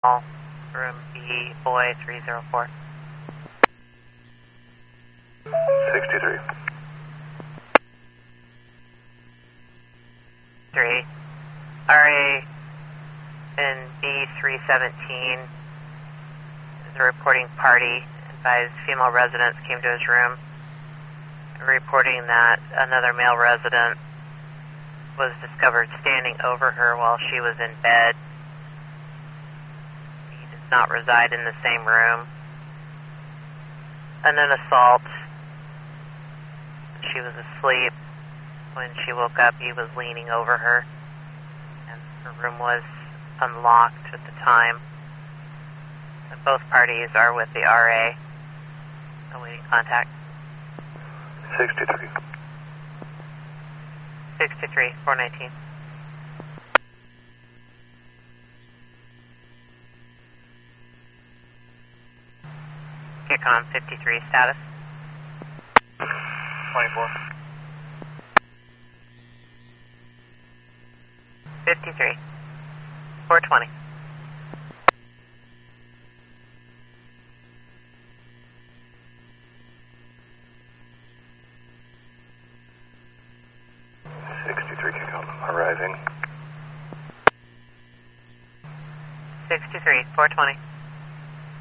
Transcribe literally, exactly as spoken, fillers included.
room B, boy three zero four. sixty-three. three. R A in B three seventeen is a reporting party. Advised female residents came to his room reporting that another male resident was discovered standing over her while she was in bed. He does not reside in the same room. And an assault. She was asleep. When she woke up, he was leaning over her, and her room was unlocked at the time. And both parties are with the R A, awaiting contact. sixty-three. sixty-three, four nineteen. Kick on fifty-three, status. twenty-four. fifty-three, four twenty. sixty-three, kick on, arriving. sixty-three, four twenty.